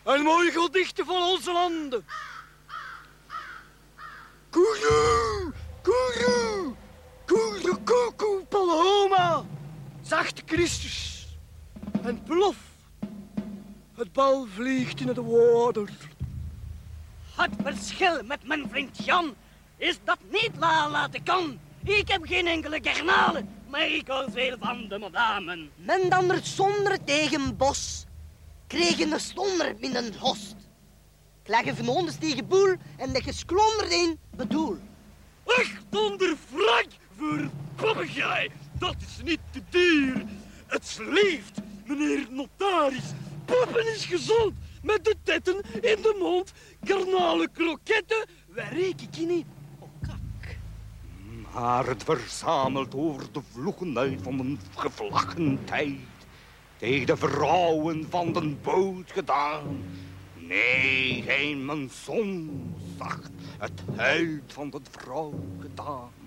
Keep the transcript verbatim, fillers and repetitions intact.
Een mooi gedicht van onze landen. Koeroe, koeroe, koeroe, koekoe, Paloma. Zacht Christus. En plof. Het bal vliegt in het water. Het verschil met mijn vriend Jan is dat niet la laten kan. Ik heb geen enkele garnalen, maar ik hou veel van de madamen. Men dan er zonder tegen bos, kregen de stonder in een host. Klagen van hondes tegen boel en de gesklonder in bedoel. achthonderd frank voor papegaai, dat is niet te duur. Het leeft, meneer notaris. Poppen is gezond, met de tetten in de mond. Garnalen kroketten, waar reek ik in niet op kak. Maar het verzamelt over de vloeken uit van een gevlachten tijd. Tegen de vrouwen van den boot gedaan. Nee, geen mijn zon zacht het huid van de vrouw gedaan.